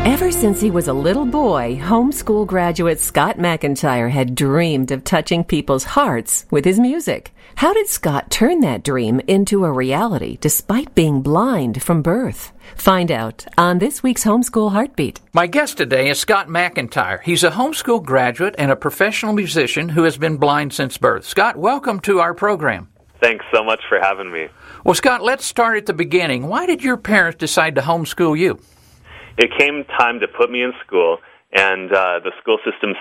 Ever since he was a little boy, homeschool graduate Scott McIntyre had dreamed of touching people's hearts with his music. How did Scott turn that dream into a reality despite being blind from birth? Find out on this week's Homeschool Heartbeat. My guest today is Scott McIntyre. He's a homeschool graduate and a professional musician who has been blind since birth. Scott, welcome to our program. Thanks so much for having me. Well, Scott, let's start at the beginning. Why did your parents decide to homeschool you? It came time to put me in school, and the school system